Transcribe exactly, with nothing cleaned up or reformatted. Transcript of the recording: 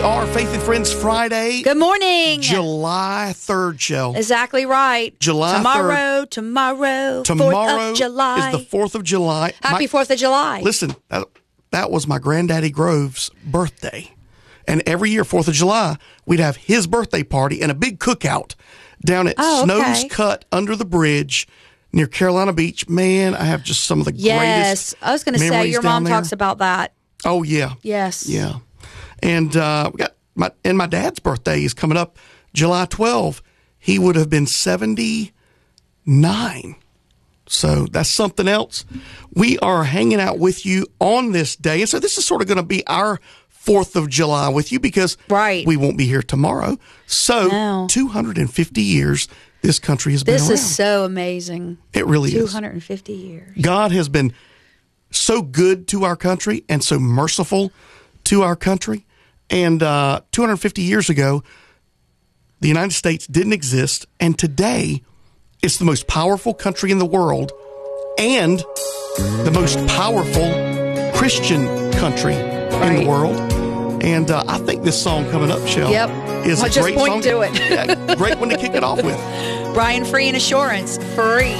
are Faith and Friends Friday. Good morning. July third, Shell. Exactly right. July tomorrow, third. Tomorrow, Tomorrow fourth of July. is the fourth of July. Happy My, fourth of July. Listen, that, that was my granddaddy Grove's birthday. And every year, fourth of July, we'd have his birthday party and a big cookout down at Oh, Snow's okay. Cut under the bridge near Carolina Beach. Man, I have just some of the yes. greatest I was going to say, memories your down mom there. talks about that. Oh, yeah. Yes. Yeah. And uh, we got my and my dad's birthday is coming up July twelfth. He would have been seventy-nine. So that's something else. We are hanging out with you on this day. And so this is sort of going to be our fourth of July with you because Right. we won't be here tomorrow. So No. two hundred fifty years this country has been This around. is so amazing. It really is. two hundred fifty years. God has been so good to our country and so merciful to our country. And uh, two hundred fifty years ago, the United States didn't exist. And today, it's the most powerful country in the world and the most powerful Christian country in Right. the world. And uh, I think this song coming up, Shell, Yep. is I'll a just great point song. to it. Yeah, great one to kick it off with. Brian Free and Assurance. Free.